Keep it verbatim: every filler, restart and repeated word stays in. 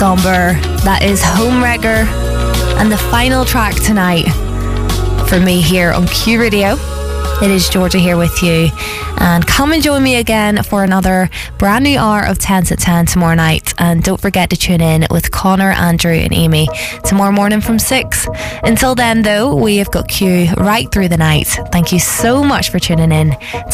Gomber. That is Homewrecker. And the final track tonight for me here on Q Radio. It is Georgia here with you, and come and join me again for another brand new hour of Tens at ten tomorrow night. And don't forget to tune in with Connor, Andrew and Amy tomorrow morning from six. Until then though, we have got Q right through the night. Thank you so much for tuning in.